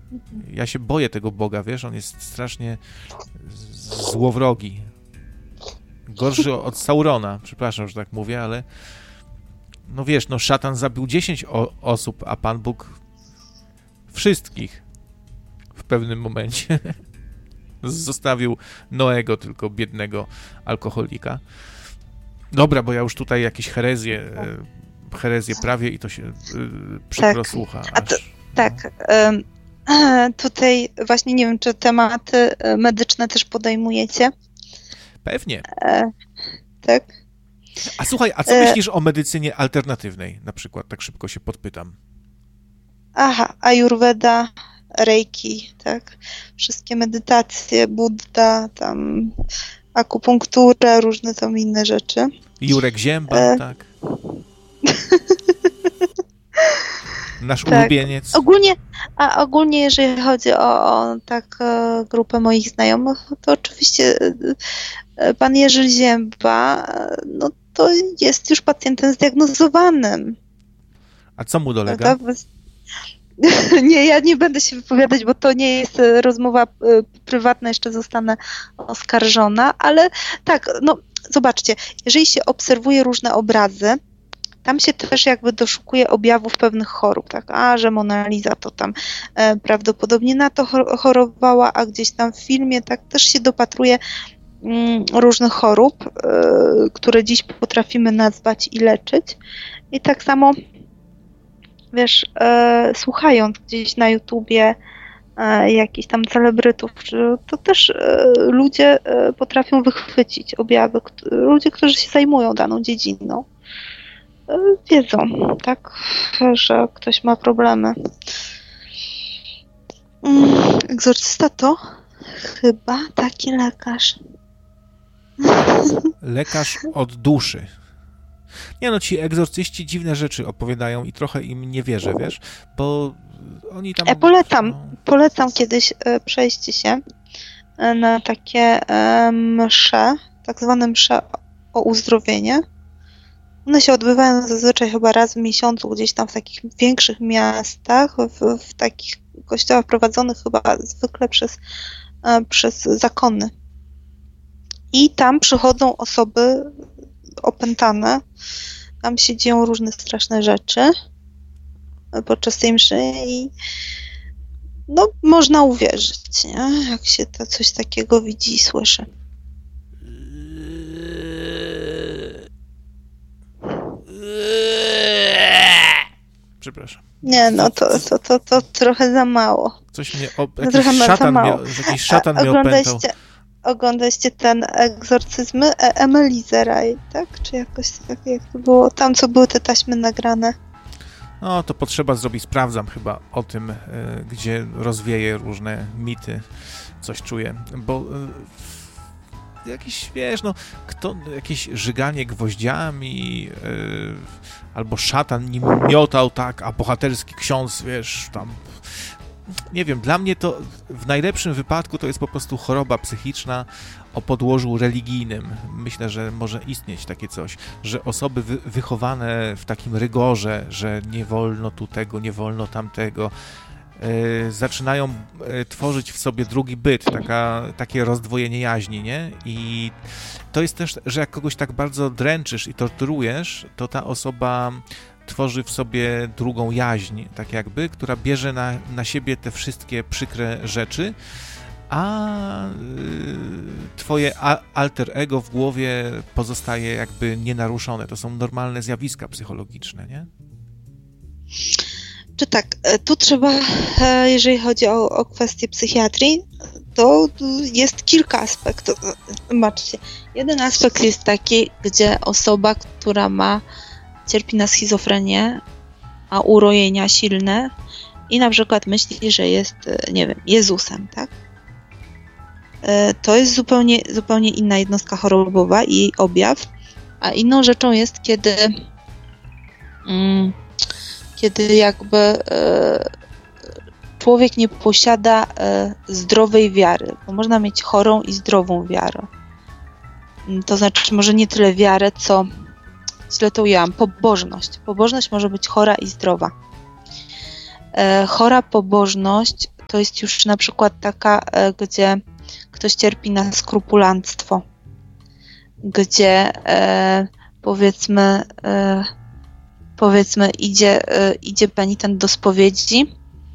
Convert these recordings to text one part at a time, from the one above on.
Ja się boję tego Boga, wiesz, on jest strasznie złowrogi. Gorszy od Saurona, przepraszam, że tak mówię, ale no wiesz, no szatan zabił 10 osób, a Pan Bóg wszystkich w pewnym momencie. Zostawił Noego, tylko biednego alkoholika. Dobra, bo ja już tutaj jakieś herezje prawie i to się przykro słucha. Tak. Tutaj właśnie nie wiem, czy tematy medyczne też podejmujecie? Pewnie. Tak. A słuchaj, a co myślisz o medycynie alternatywnej? Na przykład, tak szybko się podpytam. Aha, Ayurveda, Reiki, tak? Wszystkie medytacje, Budda, tam akupunktura, różne tam inne rzeczy. Jurek Zięba, tak. Nasz ulubieniec. Ogólnie, jeżeli chodzi o grupę moich znajomych, to oczywiście pan Jerzy Zięba, no to jest już pacjentem zdiagnozowanym. A co mu dolega? Nie, ja nie będę się wypowiadać, bo to nie jest rozmowa prywatna, jeszcze zostanę oskarżona, ale tak, no zobaczcie, jeżeli się obserwuje różne obrazy, tam się też jakby doszukuje objawów pewnych chorób, tak, że Mona Lisa to tam prawdopodobnie na to chorowała, a gdzieś tam w filmie tak też się dopatruje różnych chorób, które dziś potrafimy nazwać i leczyć. I tak samo, wiesz, słuchając gdzieś na YouTubie jakichś tam celebrytów, to też ludzie potrafią wychwycić objawy, ludzie, którzy się zajmują daną dziedziną. Wiedzą, tak, że ktoś ma problemy. Egzorcysta to chyba taki lekarz. Lekarz od duszy. Nie no, ci egzorcyści dziwne rzeczy opowiadają i trochę im nie wierzę, wiesz, bo oni tam... Polecam kiedyś przejście się na takie msze, tak zwane msze o uzdrowienie. One się odbywają zazwyczaj chyba raz w miesiącu, gdzieś tam w takich większych miastach, w takich kościołach prowadzonych chyba zwykle przez zakony. I tam przychodzą osoby opętane, tam się dzieją różne straszne rzeczy podczas tej mszy i no można uwierzyć, nie? Jak się to coś takiego widzi i słyszy. Przepraszam. Nie, no to trochę za mało. Coś mnie, jakiś szatan mnie opętał. Oglądaliście ten egzorcyzmy Emily Zeraj, tak? Czy jakoś tak, jak to było? Tam, co były te taśmy nagrane. No, to potrzeba zrobić, sprawdzam chyba o tym, gdzie rozwieje różne mity. Coś czuję, bo jakiś, wiesz, no, jakieś żyganie gwoździami, albo szatan nim miotał, tak, a bohaterski ksiądz, wiesz, tam... Nie wiem, dla mnie to w najlepszym wypadku to jest po prostu choroba psychiczna o podłożu religijnym. Myślę, że może istnieć takie coś, że osoby wychowane w takim rygorze, że nie wolno tu tego, nie wolno tamtego, zaczynają tworzyć w sobie drugi byt, takie rozdwojenie jaźni, nie? I to jest też, że jak kogoś tak bardzo dręczysz i torturujesz, to ta osoba tworzy w sobie drugą jaźń, tak jakby, która bierze na siebie te wszystkie przykre rzeczy, a twoje alter ego w głowie pozostaje jakby nienaruszone. To są normalne zjawiska psychologiczne, nie? Czy tak, tu trzeba, jeżeli chodzi o kwestię psychiatrii, to jest kilka aspektów. Zobaczcie, jeden aspekt jest taki, gdzie osoba, która cierpi na schizofrenię, a urojenia silne i na przykład myśli, że jest, nie wiem, Jezusem, tak? To jest zupełnie inna jednostka chorobowa i jej objaw, a inną rzeczą jest, kiedy jakby człowiek nie posiada zdrowej wiary, bo można mieć chorą i zdrową wiarę. To znaczy może nie tyle wiarę, co źle to ujęłam, pobożność. Pobożność może być chora i zdrowa. Chora pobożność to jest już na przykład taka, gdzie ktoś cierpi na skrupulanstwo, gdzie powiedzmy idzie penitent do spowiedzi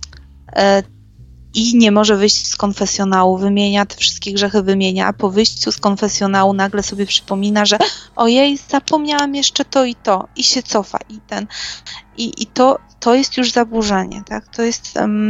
i nie może wyjść z konfesjonału, wymienia te wszystkie grzechy, a po wyjściu z konfesjonału nagle sobie przypomina, że ojej, zapomniałam jeszcze to i się cofa i to jest już zaburzenie, tak? To jest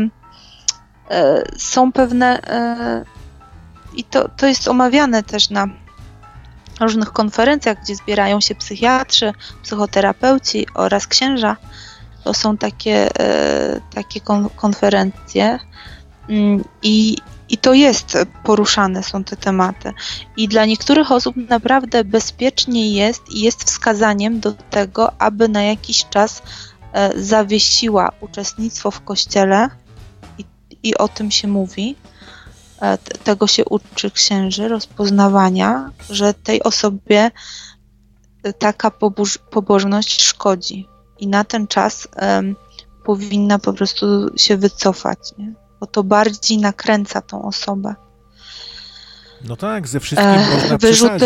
są pewne i to jest omawiane też na różnych konferencjach, gdzie zbierają się psychiatrzy, psychoterapeuci oraz księża. To są takie konferencje i to jest poruszane, są te tematy. I dla niektórych osób naprawdę bezpiecznie jest wskazaniem do tego, aby na jakiś czas zawiesiła uczestnictwo w kościele i o tym się mówi. Tego się uczy księży, rozpoznawania, że tej osobie taka pobożność szkodzi i na ten czas powinna po prostu się wycofać, nie? Bo to bardziej nakręca tą osobę. No tak, ze wszystkim można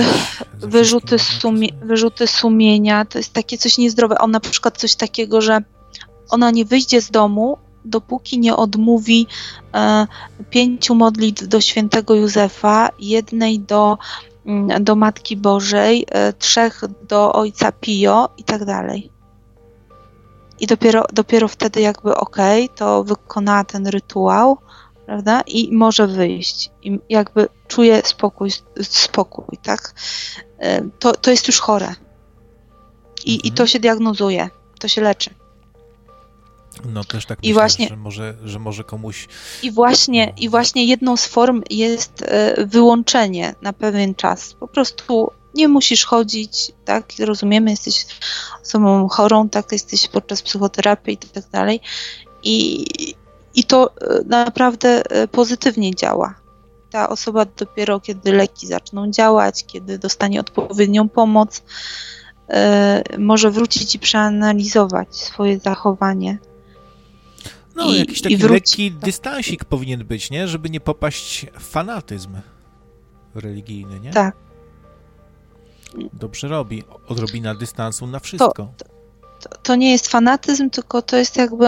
wyrzuty sumienia, to jest takie coś niezdrowe. On na przykład coś takiego, że ona nie wyjdzie z domu, dopóki nie odmówi 5 modlitw do świętego Józefa, 1 do Matki Bożej, 3 do Ojca Pio i tak dalej. I dopiero wtedy jakby to wykonała ten rytuał, prawda? I może wyjść. I jakby czuje spokój, tak? To jest już chore. I to się diagnozuje, to się leczy. No też tak myślę, właśnie, że może komuś... I właśnie jedną z form jest wyłączenie na pewien czas. Po prostu nie musisz chodzić, tak? Rozumiemy, jesteś osobą chorą, tak? Jesteś podczas psychoterapii i tak dalej. I to naprawdę pozytywnie działa. Ta osoba dopiero kiedy leki zaczną działać, kiedy dostanie odpowiednią pomoc, może wrócić i przeanalizować swoje zachowanie. No, jakiś taki lekki dystansik powinien być, nie? Żeby nie popaść w fanatyzm religijny, nie? Tak. Dobrze robi. Odrobina dystansu na wszystko. To nie jest fanatyzm, tylko to jest jakby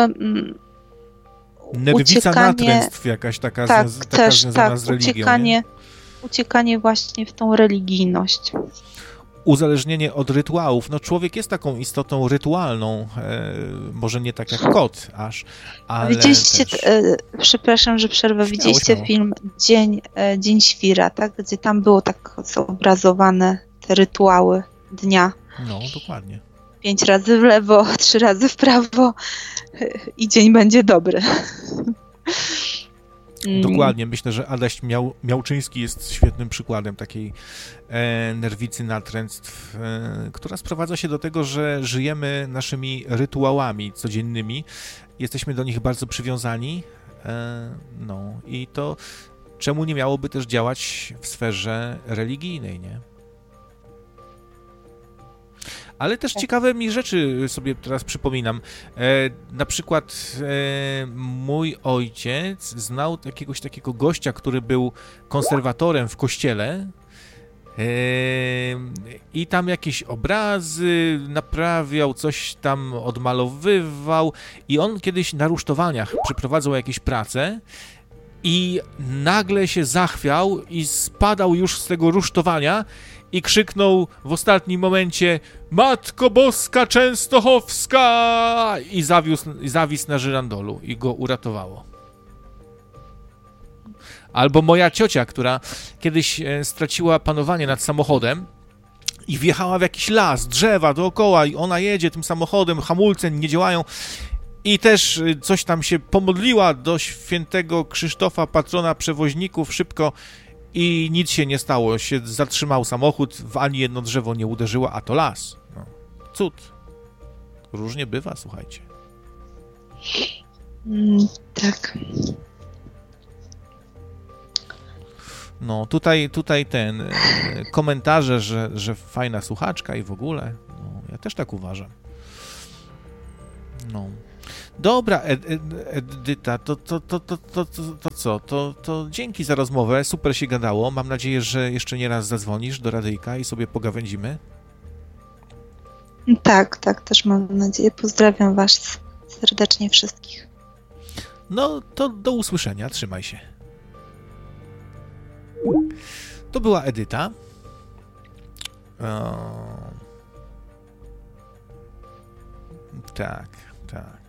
nerwica natręstw jakaś taka związana z religią. Uciekanie właśnie w tą religijność. Uzależnienie od rytuałów. No człowiek jest taką istotą rytualną, może nie tak jak kot aż, ale widzieliście, też... przepraszam, że przerwę, widzieliście film Dzień Świra, tak? Gdzie tam było tak zobrazowane te rytuały dnia. No, dokładnie. 5 razy w lewo, 3 razy w prawo i dzień będzie dobry. Dokładnie. Myślę, że Adaś Miałczyński jest świetnym przykładem takiej nerwicy natręstw, która sprowadza się do tego, że żyjemy naszymi rytuałami codziennymi. Jesteśmy do nich bardzo przywiązani. No i to czemu nie miałoby też działać w sferze religijnej, nie? Ale też ciekawe mi rzeczy sobie teraz przypominam. Na przykład mój ojciec znał jakiegoś takiego gościa, który był konserwatorem w kościele i tam jakieś obrazy naprawiał, coś tam odmalowywał i on kiedyś na rusztowaniach przeprowadzał jakieś prace i nagle się zachwiał i spadał już z tego rusztowania i krzyknął w ostatnim momencie: Matko Boska Częstochowska! I zawisł na żyrandolu i go uratowało. Albo moja ciocia, która kiedyś straciła panowanie nad samochodem i wjechała w jakiś las, drzewa dookoła i ona jedzie tym samochodem, hamulce nie działają i też coś tam się pomodliła do świętego Krzysztofa, patrona przewoźników, szybko i nic się nie stało. Się zatrzymał samochód, w ani jedno drzewo nie uderzyło, a to las. No, cud. Różnie bywa, słuchajcie. Tak. No, tutaj ten komentarze, że fajna słuchaczka i w ogóle. No, ja też tak uważam. No. Dobra, Edyta, to co? To dzięki za rozmowę, super się gadało. Mam nadzieję, że jeszcze nie raz zadzwonisz do radyjka i sobie pogawędzimy. Tak, też mam nadzieję. Pozdrawiam was serdecznie wszystkich. No, to do usłyszenia, trzymaj się. To była Edyta. Tak.